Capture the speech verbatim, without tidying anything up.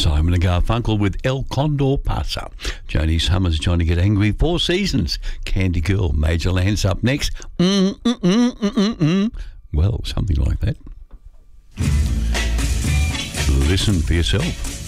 Simon and Garfunkel with El Condor Pasa. Joni Summers, Johnny Get Angry, Four Seasons. Candy Girl, Major Lance up next. Mm, mm, mm, mm, mm, mm. Well, something like that. Listen for yourself.